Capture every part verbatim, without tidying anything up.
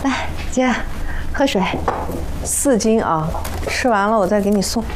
来，姐，喝水。 四斤啊，吃完了我再给你送。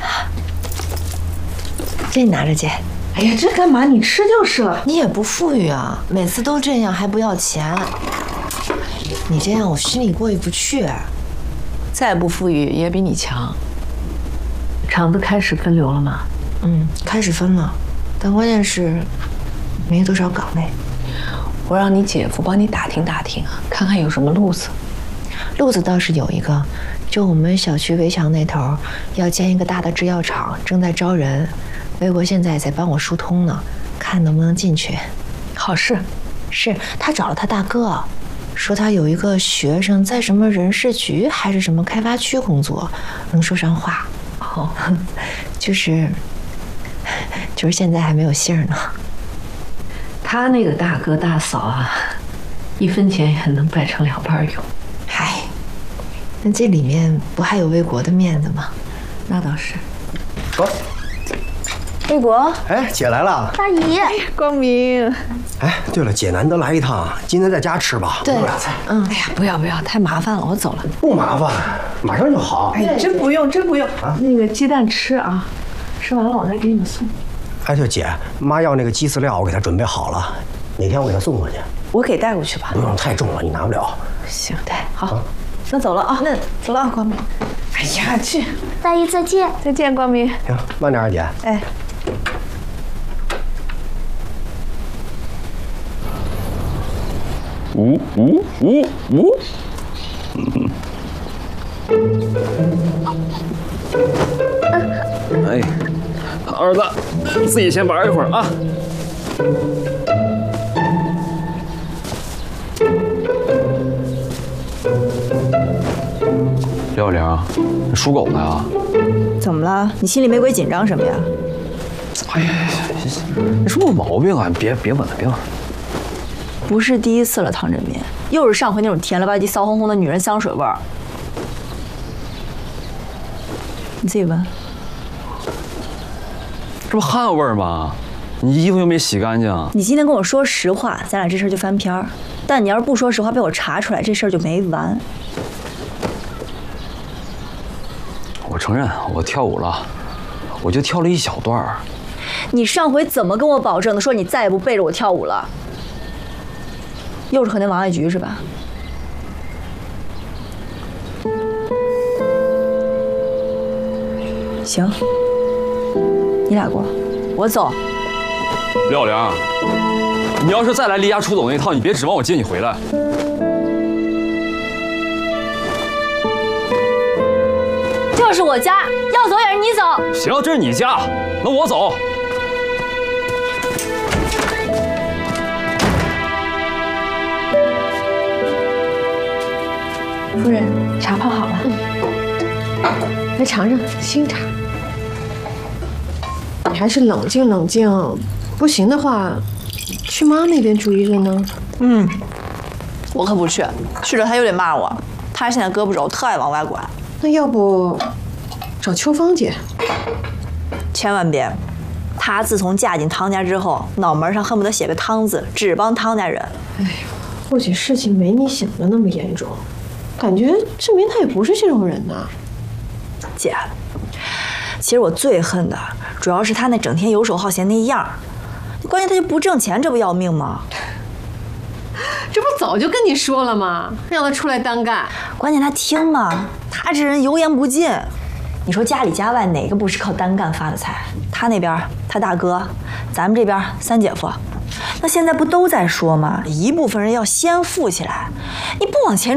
这你拿着，姐。 哎呀，这干嘛？你吃就是了。 你也不富裕啊，每次都这样还不要钱。你这样我心里过意不去。 再不富裕也比你强。厂子开始分流了吗？ 嗯，开始分了，但关键是没多少岗位。 我让你姐夫帮你打听打听啊，看看有什么路子。 路子倒是有一个，就我们小区围墙那头要建一个大的制药厂，正在招人。魏国现在在帮我疏通呢，看能不能进去。 好事， 是他找了他大哥，说他有一个学生在什么人事局还是什么开发区工作，能说上话。 哦， 就是就是现在还没有信儿呢。 他那个大哥大嫂啊，一分钱也能掰成两半用。 嗨，那这里面不还有魏国的面子吗？ 那倒是。 说。 魏国， 哎，姐来了。 大姨，光明。 哎，对了，姐难得来一趟，今天在家吃吧。 对， 我有俩菜。 嗯，哎呀，不要不要，太麻烦了，我走了。 不麻烦，马上就好。 哎，真不用，真不用。啊，那个鸡蛋吃啊，吃完了我再给你们送。 哎，对，姐，妈要那个鸡饲料，我给她准备好了，哪天我给她送过去。 我给带过去吧。 不用，太重了，你拿不了。 行，对，好，啊、那走了啊，那走了啊，光明。哎呀，去， 大姨再见， 再见，光明。 行，慢点啊，姐。 哎。 呜呜呜呜！哎，儿子，自己先玩一会儿啊。廖玲，你属狗的呀？ 怎么了？你心里没鬼，紧张什么呀？ 哎呀，你说我毛病啊！你别别问了，别问了。 不是第一次了，唐振民，又是上回那种甜了吧唧、骚烘烘的女人香水味儿。你自己闻， 这不汗味儿吗？你衣服又没洗干净。 你今天跟我说实话，咱俩这事儿就翻篇儿。但你要是不说实话，被我查出来，这事儿就没完。 我承认，我跳舞了，我就跳了一小段儿。 你上回怎么跟我保证的？说你再也不背着我跳舞了？又是和那王爱菊是吧？行，你俩过，我走。 廖玲，你要是再来离家出走那套，你别指望我接你回来。 这是我家，要走也是你走。 行，这是你家，那我走。 夫人，茶泡好了。嗯， 来尝尝新茶。你还是冷静冷静，不行的话，去妈那边住一个呢。 嗯，我可不去，去了他又得骂我。他现在胳膊肘特爱往外拐。 那要不找秋芳姐？ 千万别，她自从嫁进汤家之后，脑门上恨不得写个汤字，只帮汤家人。 哎呀，或许事情没你想的那么严重。感觉证明他也不是这种人呐， 姐。其实我最恨的主要是他那整天游手好闲那样，关键他就不挣钱，这不要命吗？ 这不早就跟你说了吗？让他出来单干。 关键他听吗？他这人油盐不进。你说家里家外哪个不是靠单干发的财？他那边他大哥，咱们这边三姐夫，那现在不都在说吗？一部分人要先富起来，你不往前